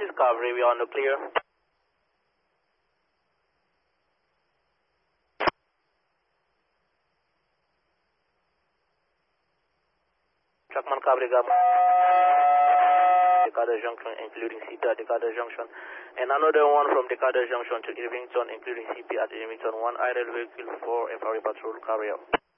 Discovery, we are on the clear. Trackman Cabri Decatur Junction, including CP at Decatur Junction. And another one from Decatur Junction to Irvington, including CP at Irvington. One idle vehicle for FRA patrol carrier.